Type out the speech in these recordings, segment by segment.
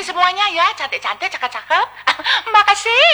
semuanya ya, cantik-cantik, cakep-cakep. Makasih.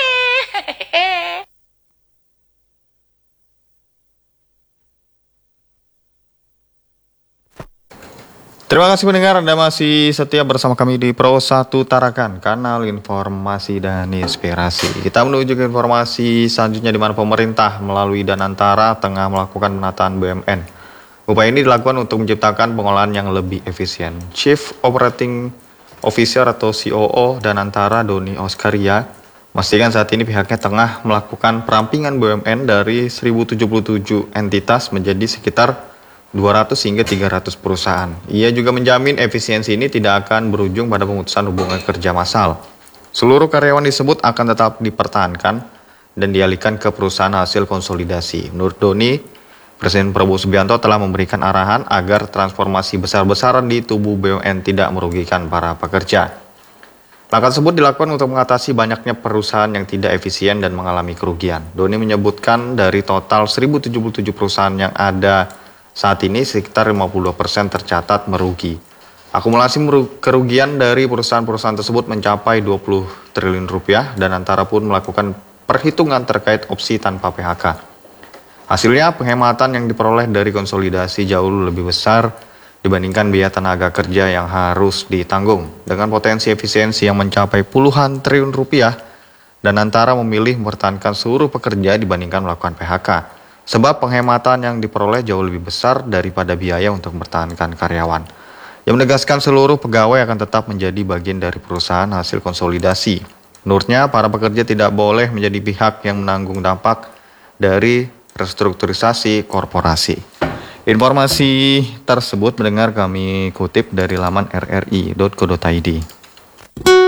Terima kasih pendengar, Anda masih setia bersama kami di Pro 1 Tarakan, kanal informasi dan inspirasi. Kita menuju ke informasi selanjutnya di mana pemerintah melalui Danantara tengah melakukan penataan BUMN. Upaya ini dilakukan untuk menciptakan pengolahan yang lebih efisien. Chief Operating Officer atau COO Danantara Doni Oskaria memastikan saat ini pihaknya tengah melakukan perampingan BUMN dari 1077 entitas menjadi sekitar 200 hingga 300 perusahaan. Ia juga menjamin efisiensi ini tidak akan berujung pada pemutusan hubungan kerja massal. Seluruh karyawan disebut akan tetap dipertahankan dan dialihkan ke perusahaan hasil konsolidasi. Menurut Doni, Presiden Prabowo Subianto telah memberikan arahan agar transformasi besar-besaran di tubuh BUMN tidak merugikan para pekerja. Langkah tersebut dilakukan untuk mengatasi banyaknya perusahaan yang tidak efisien dan mengalami kerugian. Doni menyebutkan dari total 1077 perusahaan yang ada saat ini sekitar 52% tercatat merugi. Akumulasi kerugian dari perusahaan-perusahaan tersebut mencapai 20 triliun rupiah dan Antara pun melakukan perhitungan terkait opsi tanpa PHK. Hasilnya penghematan yang diperoleh dari konsolidasi jauh lebih besar dibandingkan biaya tenaga kerja yang harus ditanggung. Dengan potensi efisiensi yang mencapai puluhan triliun rupiah, dan Antara memilih mempertahankan seluruh pekerja dibandingkan melakukan PHK. Sebab penghematan yang diperoleh jauh lebih besar daripada biaya untuk mempertahankan karyawan. Yang menegaskan seluruh pegawai akan tetap menjadi bagian dari perusahaan hasil konsolidasi. Menurutnya, para pekerja tidak boleh menjadi pihak yang menanggung dampak dari restrukturisasi korporasi. Informasi tersebut mendengar kami kutip dari laman rri.co.id.